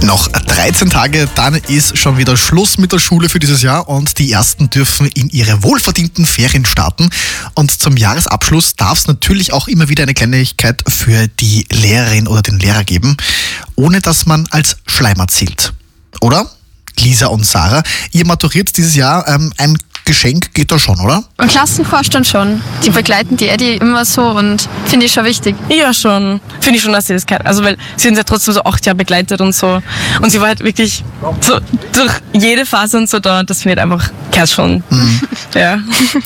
Noch 13 Tage, dann ist schon wieder Schluss mit der Schule für dieses Jahr und die Ersten dürfen in ihre wohlverdienten Ferien starten. Und zum Jahresabschluss darf es natürlich auch immer wieder eine Kleinigkeit für die Lehrerin oder den Lehrer geben, ohne dass man als Schleimer zählt. Oder? Lisa und Sarah, ihr maturiert dieses Jahr, ein Geschenk geht da schon, oder? Im Klassenvorstand schon. Die begleiten die Eddie immer so und finde ich schon wichtig. Ja, schon. Finde ich schon, dass sie das kann. Also, weil sie uns ja trotzdem so 8 Jahre begleitet und so. Und sie war halt wirklich so durch jede Phase und so da. Das finde ich einfach, gehört schon. Ja.